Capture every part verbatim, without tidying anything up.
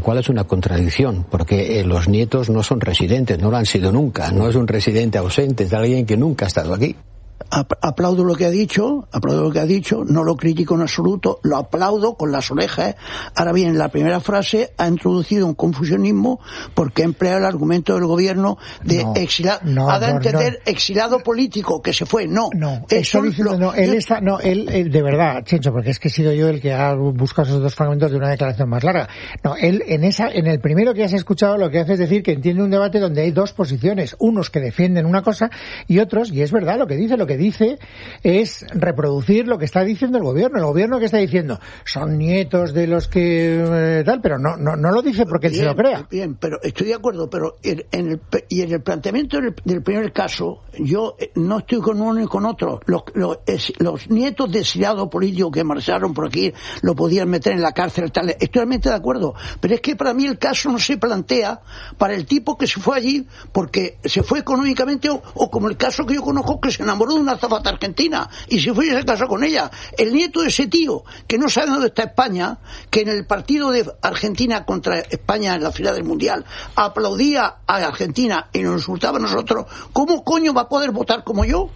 cual es una contradicción, porque eh, los nietos no son residentes, no lo han sido nunca, no es un residente ausente, es alguien que nunca ha estado aquí. Aplaudo lo que ha dicho, aplaudo lo que ha dicho, no lo critico en absoluto, lo aplaudo con las orejas. Ahora bien, en la primera frase ha introducido un confusionismo porque ha empleado el argumento del gobierno de no, exilado, no, ha dado a entender no. exilado político que se fue, no. No, eso diciendo, lo, no, él yo, está, no, él, él, de verdad, Chencho, porque es que he sido yo el que ha buscado esos dos fragmentos de una declaración más larga. No, él, en esa, en el primero que has escuchado, lo que hace es decir que entiende un debate donde hay dos posiciones, unos que defienden una cosa y otros, y es verdad lo que dice, lo que dice es reproducir lo que está diciendo el gobierno. El gobierno que está diciendo son nietos de los que eh, tal, pero no no no lo dice porque bien, él se lo crea. Bien, pero estoy de acuerdo, pero en, en el y en el planteamiento del, del primer caso, yo eh, no estoy con uno ni con otro. Los, los, es, los nietos de exiliados políticos que marcharon por aquí lo podían meter en la cárcel, tal. Estoy totalmente de acuerdo, pero es que para mí el caso no se plantea para el tipo que se fue allí porque se fue económicamente o, o como el caso que yo conozco que se enamoró de una azafata argentina y se fue y se casó con ella. El nieto de ese tío que no sabe dónde está España, que en el partido de Argentina contra España en la final del Mundial aplaudía a Argentina y nos insultaba a nosotros, ¿cómo coño va a poder votar como yo?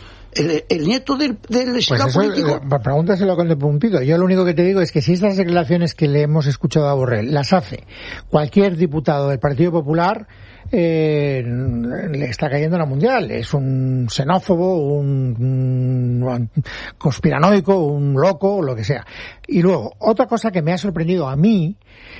El, el nieto del, del exilado pues político. Eh, pregúntaselo con el Pumpido. Yo lo único que te digo es que si estas declaraciones que le hemos escuchado a Borrell las hace cualquier diputado del Partido Popular, eh, le está cayendo la mundial. Es un xenófobo, un, un conspiranoico, un loco, lo que sea. Y luego, otra cosa que me ha sorprendido a mí,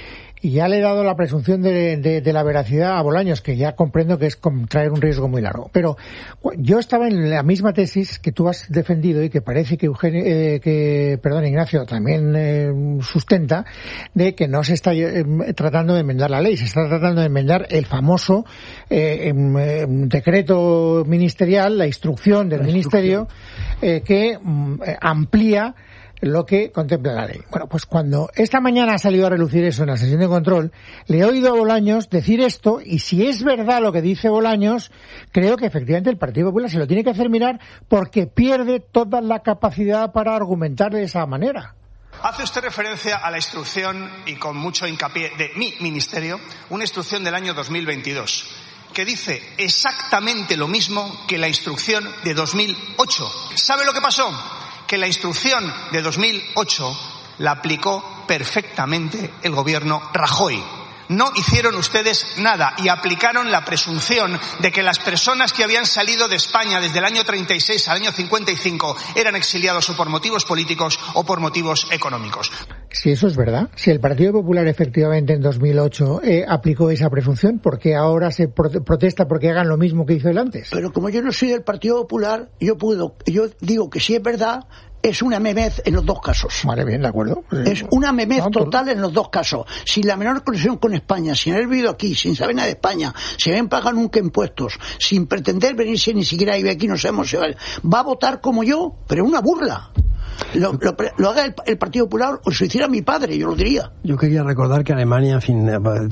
y ya le he dado la presunción de, de, de la veracidad a Bolaños, que ya comprendo que es traer un riesgo muy largo. Pero yo estaba en la misma tesis que tú has defendido y que parece que Eugenio, eh, que, perdón, Ignacio también eh, sustenta, de que no se está eh, tratando de enmendar la ley, se está tratando de enmendar el famoso eh, eh, decreto ministerial, la instrucción del la ministerio, instrucción. Eh, que eh, amplía lo que contempla la ley. Bueno, pues cuando esta mañana ha salido a relucir eso en la sesión de control, le he oído a Bolaños decir esto, y si es verdad lo que dice Bolaños, creo que efectivamente el Partido Popular se lo tiene que hacer mirar porque pierde toda la capacidad para argumentar de esa manera. Hace usted referencia a la instrucción, y con mucho hincapié, de mi ministerio, una instrucción del año dos mil veintidós, que dice exactamente lo mismo que la instrucción de dos mil ocho. ¿Sabe lo que pasó? Que la instrucción de dos mil ocho la aplicó perfectamente el gobierno Rajoy. No hicieron ustedes nada y aplicaron la presunción de que las personas que habían salido de España desde el año treinta y seis al año cincuenta y cinco eran exiliados o por motivos políticos o por motivos económicos. Si eso es verdad, si el Partido Popular efectivamente en dos mil ocho eh, aplicó esa presunción, ¿por qué ahora se pro- protesta porque hagan lo mismo que hizo él antes? Pero como yo no soy del Partido Popular, yo puedo, yo digo que si es verdad, es una memez en los dos casos. Vale, bien, de acuerdo. Es una memez total en los dos casos. Sin la menor conexión con España, sin haber vivido aquí, sin saber nada de España, sin haber pagado nunca impuestos, sin pretender venirse ni siquiera a vivir aquí, no sabemos si va, va a votar como yo, pero es una burla. Lo, lo, lo haga el, el Partido Popular o si lo hiciera mi padre, yo lo diría. Yo quería recordar que Alemania, en fin,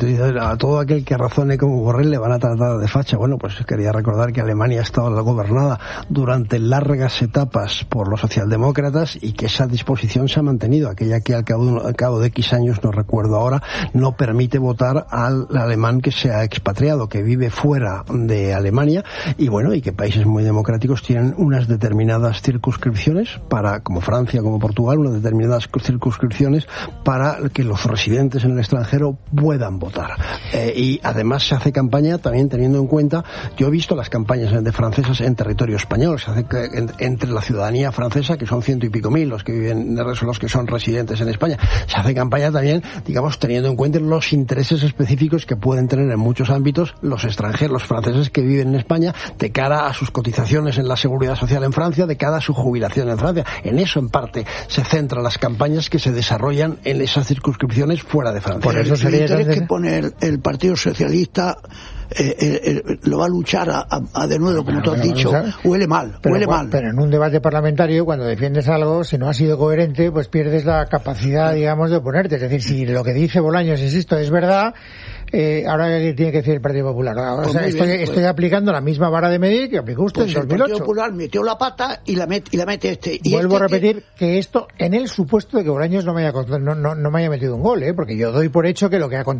a todo aquel que razone como Borrell le van a tratar de facha. Bueno, pues quería recordar que Alemania ha estado gobernada durante largas etapas por los socialdemócratas y que esa disposición se ha mantenido. Aquella que al cabo, al cabo de X años, no recuerdo ahora, no permite votar al alemán que se ha expatriado, que vive fuera de Alemania, y bueno, y que países muy democráticos tienen unas determinadas circunscripciones para, como Francia, como Portugal, unas determinadas circunscripciones para que los residentes en el extranjero puedan votar. Eh, y además se hace campaña también teniendo en cuenta, yo he visto las campañas de francesas en territorio español, se hace que, en, entre la ciudadanía francesa, que son ciento y pico mil los que viven, los que son residentes en España, se hace campaña también, digamos, teniendo en cuenta los intereses específicos que pueden tener en muchos ámbitos los extranjeros, los franceses que viven en España, de cara a sus cotizaciones en la seguridad social en Francia, de cara a su jubilación en Francia. En eso, en parte, se centran las campañas que se desarrollan en esas circunscripciones fuera de Francia. Por eso sería el interés que pone el, el Partido Socialista eh, eh, eh, lo va a luchar a, a, a de nuevo, como tú has dicho, huele mal, pero, huele mal. Pero en un debate parlamentario, cuando defiendes algo, si no has sido coherente, pues pierdes la capacidad, digamos, de oponerte. Es decir, si lo que dice Bolaños, insisto, es verdad, eh, ahora ¿qué tiene que decir el Partido Popular? O sea, pues estoy, bien, pues, estoy aplicando la misma vara de medir que aplicó usted pues en dos mil ocho. El Partido Popular metió la pata y la, met, y la mete este. Y Vuelvo este, a repetir que... que esto, en el supuesto de que Bolaños no me haya, no, no, no me haya metido un gol, ¿eh? Porque yo doy por hecho que lo que ha